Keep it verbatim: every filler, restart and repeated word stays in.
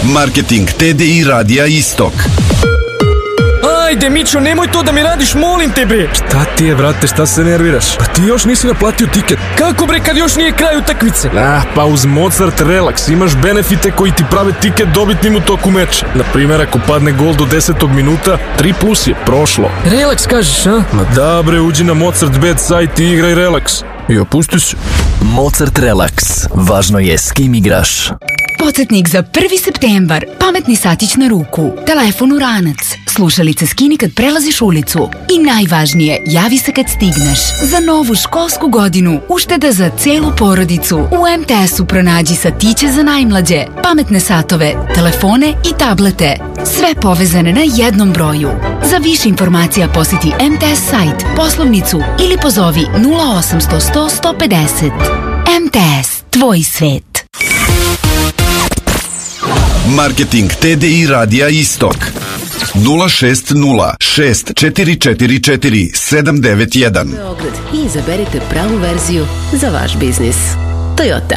Marketing T D I Radija Istok. Ajde, Mićo, nemoj to da mi radiš, molim te, bre. Šta ti je, brate, šta se nerviraš? Pa ti još nisi naplatio tiket. Kako, bre, kad još nije kraj utakmice? Ah, pa uz Mozart Relax imaš benefite koji ti prave tiket dobitnim u toku meča. Naprimjer, ako padne gol do desetog minuta, tri plus je prošlo. Relax kažeš, a? Ma da, bre, uđi na Mozart Bet sajt i igraj Relax. I opusti se. Mozart Relax. Važno je s kim igraš. Podsjetnik za prvi septembar. Pametni satić na ruku. Telefon u ranac. Slušalice skini kad prelaziš ulicu. I najvažnije, javi se kad stigneš. Za novu školsku godinu ušteda za celu porodicu. U em te esu pronađi satiće za najmlađe, pametne satove, telefone i tablete. Sve povezane na jednom broju. Za više informacija posjeti em te es sajt, poslovnicu ili pozovi nula osamsto sto sto pedeset. em te es, tvoj svet. Marketing T D I Radija Istok. nula šest nula šest četiri četiri četiri sedam devet jedan. Beograd i izaberite pravu verziju za vaš biznis. Toyota.